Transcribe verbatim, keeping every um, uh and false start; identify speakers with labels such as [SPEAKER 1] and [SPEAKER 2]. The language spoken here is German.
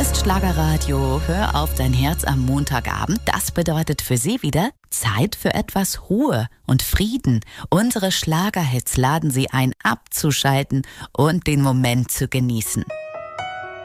[SPEAKER 1] ist Schlagerradio. Hör auf dein Herz am Montagabend. Das bedeutet für Sie wieder Zeit für etwas Ruhe und Frieden. Unsere Schlagerhits laden Sie ein, abzuschalten und den Moment zu genießen.